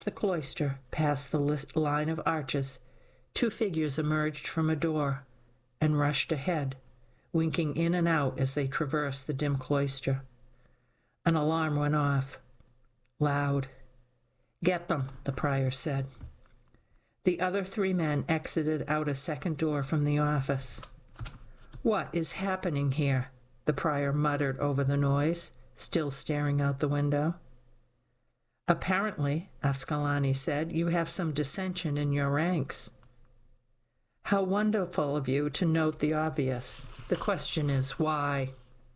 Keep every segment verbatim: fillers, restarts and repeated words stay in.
the cloister, past the line of arches, two figures emerged from a door and rushed ahead, winking in and out as they traversed the dim cloister. An alarm went off. Loud. "Get them," the prior said. The other three men exited out a second door from the office. "What is happening here?" the prior muttered over the noise, still staring out the window. "Apparently," Ascalani said, "you have some dissension in your ranks." "How wonderful of you to note the obvious. The question is, why?"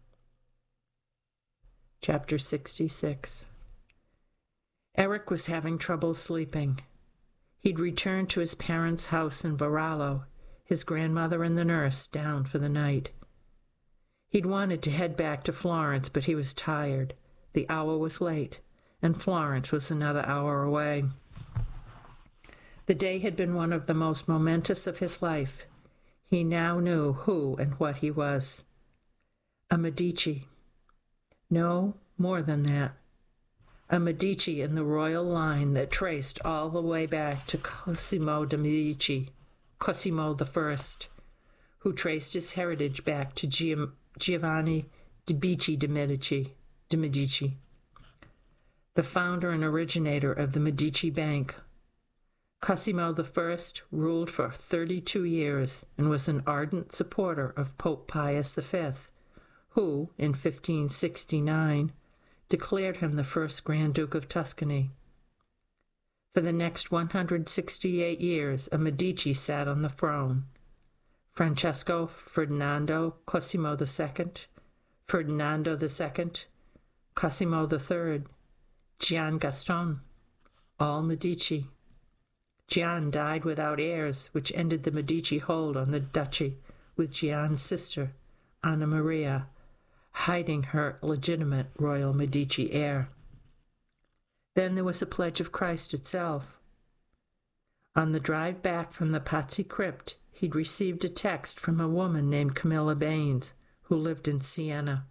Chapter sixty-six. Eric was having trouble sleeping. He'd returned to his parents' house in Varallo, his grandmother and the nurse down for the night. He'd wanted to head back to Florence, but he was tired. The hour was late, and Florence was another hour away. The day had been one of the most momentous of his life. He now knew who and what he was. A Medici. No, more than that. A Medici in the royal line that traced all the way back to Cosimo de' Medici, Cosimo the First, who traced his heritage back to Gi- Giovanni de' Medici de' Medici, de' Medici, the founder and originator of the Medici Bank. Cosimo the First ruled for thirty-two years and was an ardent supporter of Pope Pius the Fifth, who, in fifteen sixty-nine, declared him the first Grand Duke of Tuscany. For the next one hundred sixty-eight years, a Medici sat on the throne. Francesco Ferdinando Cosimo the Second, Ferdinando the Second, Cosimo the Third, Gian Gaston, all Medici. Gian died without heirs, which ended the Medici hold on the duchy, with Gian's sister, Anna Maria, hiding her legitimate royal Medici heir. Then there was the Pledge of Christ itself. On the drive back from the Pazzi crypt, he'd received a text from a woman named Camilla Baines, who lived in Siena.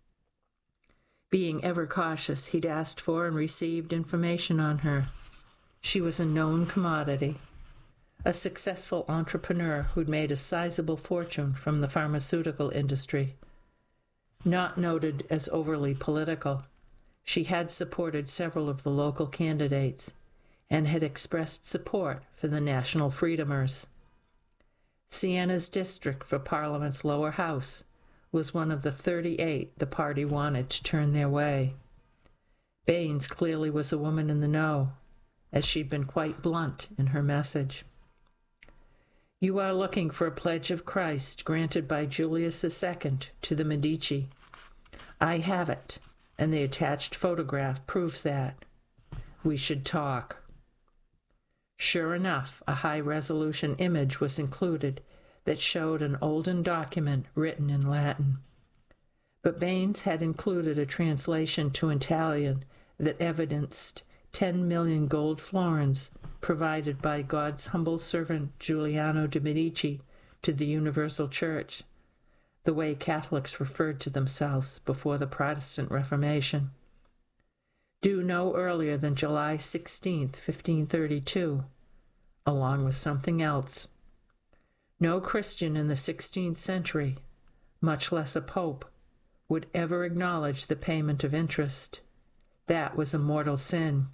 Being ever cautious, he'd asked for and received information on her. She was a known commodity, a successful entrepreneur who'd made a sizable fortune from the pharmaceutical industry. Not noted as overly political, she had supported several of the local candidates and had expressed support for the National Freedomers. Siena's district for Parliament's lower house was one of the thirty-eight the party wanted to turn their way. Baines clearly was a woman in the know, as she'd been quite blunt in her message. "You are looking for a pledge of Christ granted by Julius the Second to the Medici. I have it, and the attached photograph proves that. We should talk." Sure enough, a high-resolution image was included that showed an olden document written in Latin. But Baines had included a translation to Italian that evidenced ten million gold florins provided by God's humble servant Giuliano de' Medici to the Universal Church, the way Catholics referred to themselves before the Protestant Reformation. Due no earlier than July sixteenth, fifteen thirty-two, along with something else. No Christian in the sixteenth century, much less a pope, would ever acknowledge the payment of interest. That was a mortal sin.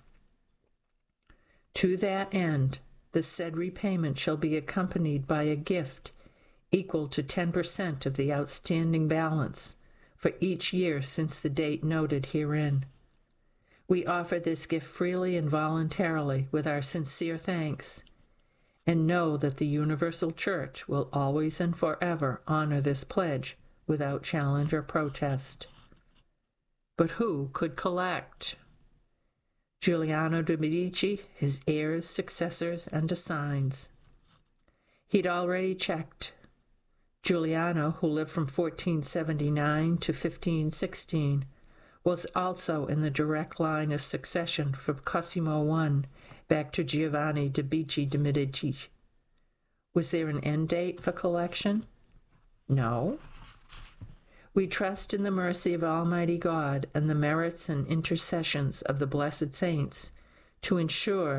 To that end, the said repayment shall be accompanied by a gift equal to ten percent of the outstanding balance for each year since the date noted herein. We offer this gift freely and voluntarily with our sincere thanks, and know that the Universal Church will always and forever honor this pledge without challenge or protest. But who could collect? Giuliano de' Medici, his heirs, successors, and assigns. He'd already checked. Giuliano, who lived from fourteen seventy-nine to fifteen sixteen, was also in the direct line of succession from Cosimo the First back to Giovanni de' Medici de' Medici. Was there an end date for collection? No. We trust in the mercy of Almighty God and the merits and intercessions of the blessed saints to ensure